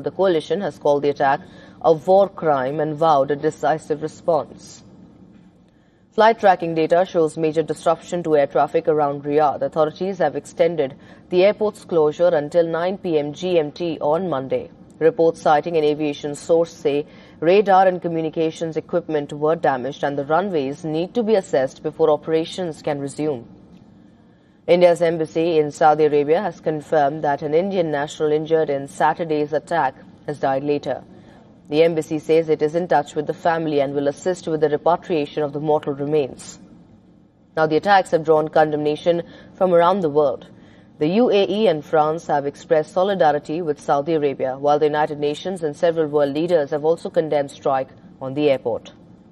The coalition has called the attack a war crime and vowed a decisive response. Flight tracking data shows major disruption to air traffic around Riyadh. Authorities have extended the airport's closure until 9 p.m. GMT on Monday. Reports citing an aviation source say radar and communications equipment were damaged and the runways need to be assessed before operations can resume. India's embassy in Saudi Arabia has confirmed that an Indian national injured in Saturday's attack has died later. The embassy says it is in touch with the family and will assist with the repatriation of the mortal remains. Now, the attacks have drawn condemnation from around the world. The UAE and France have expressed solidarity with Saudi Arabia, while the United Nations and several world leaders have also condemned strike on the airport.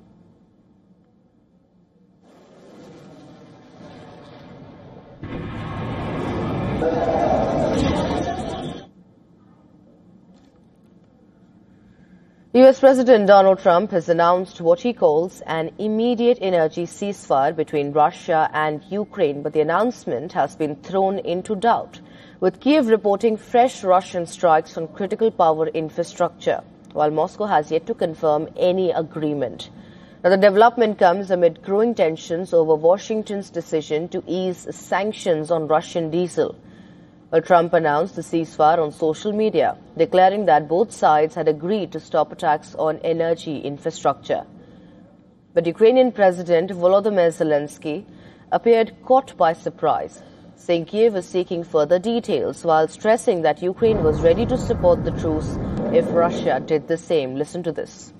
US President Donald Trump has announced what he calls an immediate energy ceasefire between Russia and Ukraine, but the announcement has been thrown into doubt, with Kyiv reporting fresh Russian strikes on critical power infrastructure, while Moscow has yet to confirm any agreement. Now, the development comes amid growing tensions over Washington's decision to ease sanctions on Russian diesel. Well, Trump announced the ceasefire on social media, declaring that both sides had agreed to stop attacks on energy infrastructure. But Ukrainian President Volodymyr Zelensky appeared caught by surprise, saying Kyiv is seeking further details while stressing that Ukraine was ready to support the truce if Russia did the same. Listen to this.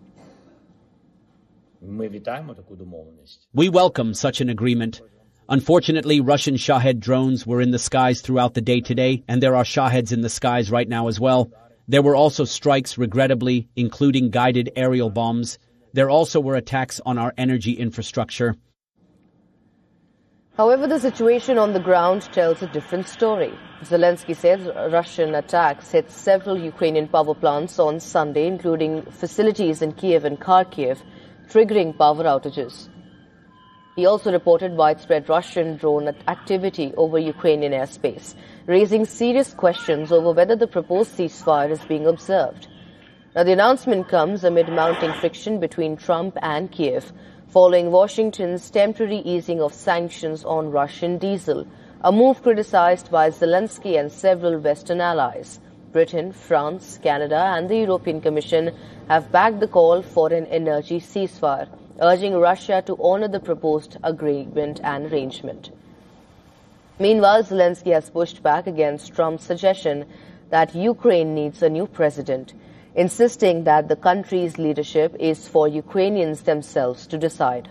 We welcome such an agreement. Unfortunately, Russian Shahed drones were in the skies throughout the day today, and there are Shaheds in the skies right now as well. There were also strikes, regrettably, including guided aerial bombs. There also were attacks on our energy infrastructure. However, the situation on the ground tells a different story. Zelensky says Russian attacks hit several Ukrainian power plants on Sunday, including facilities in Kyiv and Kharkiv, triggering power outages. He also reported widespread Russian drone activity over Ukrainian airspace, raising serious questions over whether the proposed ceasefire is being observed. Now, the announcement comes amid mounting friction between Trump and Kyiv, following Washington's temporary easing of sanctions on Russian diesel, a move criticized by Zelensky and several Western allies. Britain, France, Canada and the European Commission have backed the call for an energy ceasefire, urging Russia to honor the proposed agreement and arrangement. Meanwhile, Zelensky has pushed back against Trump's suggestion that Ukraine needs a new president, insisting that the country's leadership is for Ukrainians themselves to decide.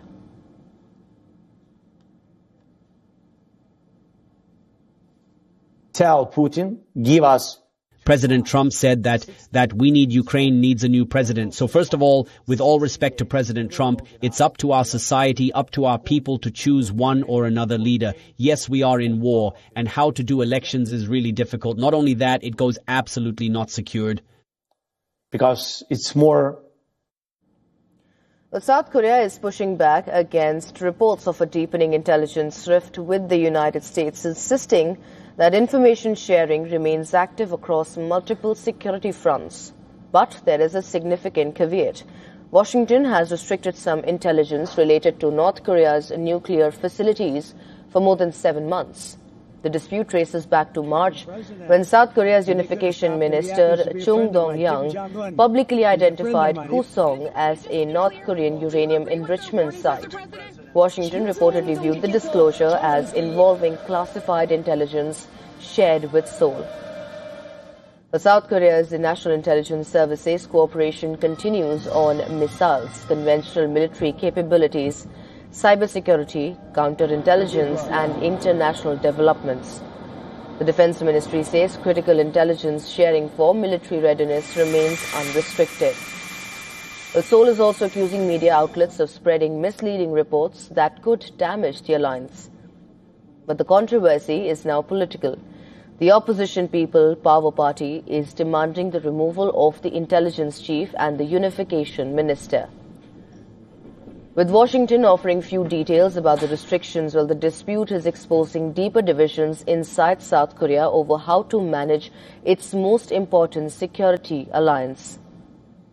Tell Putin, give us. President Trump said that we need Ukraine needs a new president. So first of all, with all respect to President Trump, it's up to our society, up to our people to choose one or another leader. Yes, we are in war, and how to do elections is really difficult. Not only that, it goes absolutely not secured. Because it's more... Well, South Korea is pushing back against reports of a deepening intelligence rift with the United States, insisting that information sharing remains active across multiple security fronts. But there is a significant caveat. Washington has restricted some intelligence related to North Korea's nuclear facilities for more than 7 months. The dispute traces back to March, when South Korea's unification minister Chung Dong-young publicly identified Kusong as a North Korean uranium enrichment site. Washington reportedly viewed the disclosure as involving classified intelligence shared with Seoul. South Korea's National Intelligence Service says cooperation continues on missiles, conventional military capabilities, cybersecurity, counterintelligence and international developments. The Defense Ministry says critical intelligence sharing for military readiness remains unrestricted. Seoul is also accusing media outlets of spreading misleading reports that could damage the alliance. But the controversy is now political. The opposition People Power Party is demanding the removal of the intelligence chief and the unification minister. with Washington offering few details about the restrictions, while the dispute is exposing deeper divisions inside South Korea over how to manage its most important security alliance.